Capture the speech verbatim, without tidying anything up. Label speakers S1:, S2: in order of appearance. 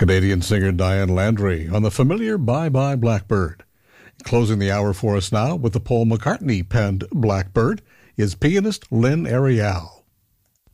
S1: Canadian singer Diane Landry on the familiar Bye Bye Blackbird. Closing the hour for us now with the Paul McCartney penned Blackbird is pianist Lynn Ariel.